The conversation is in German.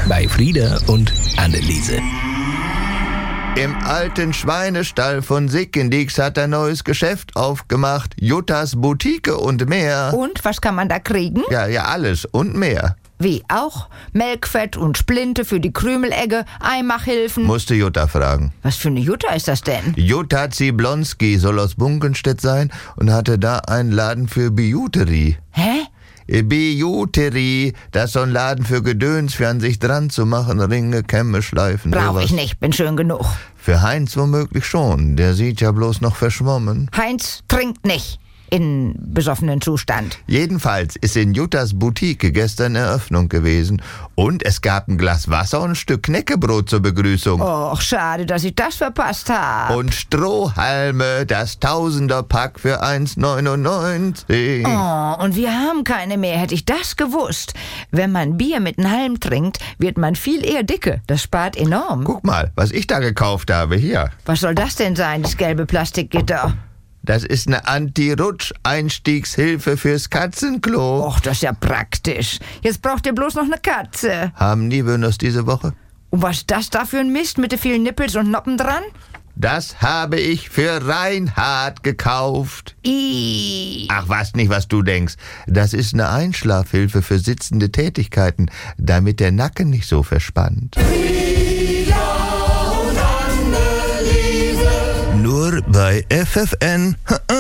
bei Frieda und Anneliese. Im alten Schweinestall von Sickendix hat ein neues Geschäft aufgemacht. Juttas Boutique und mehr. Und, was kann man da kriegen? Ja, alles und mehr. Wie auch? Melkfett und Splinte für die Krümelegge, Eimachhilfen. Musste Jutta fragen. Was für eine Jutta ist das denn? Jutta Ziblonski soll aus Bunkenstedt sein und hatte da einen Laden für Bijouterie. Hä? Bijouterie, das ist so ein Laden für Gedöns, für an sich dran zu machen, Ringe, Kämme, Schleifen, Brauch sowas. ich nicht, bin schön genug. Für Heinz womöglich schon, der sieht ja bloß noch verschwommen. Heinz trinkt nicht in besoffenen Zustand. Jedenfalls ist in Juttas Boutique gestern Eröffnung gewesen und es gab ein Glas Wasser und ein Stück Knäckebrot zur Begrüßung. Och, schade, dass ich das verpasst habe. Und Strohhalme, das Tausenderpack für 1,99. Oh, und wir haben keine mehr, hätte ich das gewusst. Wenn man Bier mit einem Halm trinkt, wird man viel eher dicke. Das spart enorm. Guck mal, was ich da gekauft habe, hier. Was soll das denn sein, das gelbe Plastikgitter? Das ist eine Anti-Rutsch-Einstiegshilfe fürs Katzenklo. Och, das ist ja praktisch. Jetzt braucht ihr bloß noch eine Katze. Haben die Wöhners diese Woche? Und was ist das da für ein Mist mit den vielen Nippels und Noppen dran? Das habe ich für Reinhard gekauft. Ach, was nicht, was du denkst. Das ist eine Einschlafhilfe für sitzende Tätigkeiten, damit der Nacken nicht so verspannt. Nur bei FFN.